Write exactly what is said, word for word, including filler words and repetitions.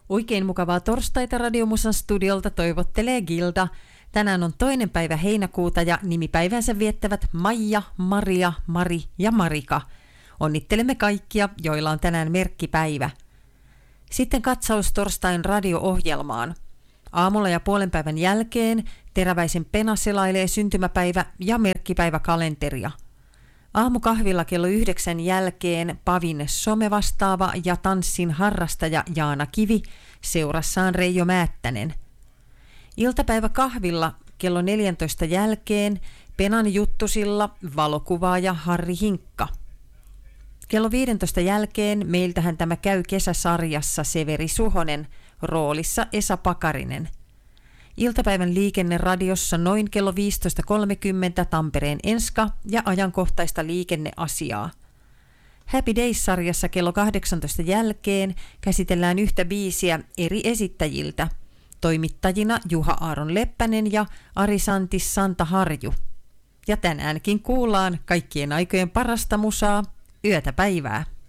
Oikein mukavaa torstaita Radiomusan studiolta toivottelee Gilda. Tänään on toinen päivä heinäkuuta ja nimipäivänsä viettävät Maija, Maria, Mari ja Marika. Onnittelemme kaikkia, joilla on tänään merkkipäivä. Sitten katsaus torstain radio-ohjelmaan. Aamulla ja puolen päivän jälkeen Teräväisen Pena selailee syntymäpäivä- ja merkkipäiväkalenteria. Aamukahvilla kello yhdeksän jälkeen Pavin somevastaava ja tanssin harrastaja Jaana Kivi seurassaan Reijo Määttänen. Iltapäiväkahvilla kello neljäntoista jälkeen Penan juttusilla valokuvaaja Harri Hinkka. Kello viidentoista jälkeen meiltähän tämä käy kesäsarjassa Severi Suhonen, roolissa Esa Pakarinen. Iltapäivän liikenneradiossa noin kello viisitoista kolmekymmentä Tampereen Enska ja ajankohtaista liikenneasiaa. Happy Days-sarjassa kello kahdeksantoista jälkeen käsitellään yhtä biisiä eri esittäjiltä. Toimittajina Juha Aaron Leppänen ja Ari Santis Santa Harju. Ja tänäänkin kuullaan kaikkien aikojen parasta musaa, yötä päivää.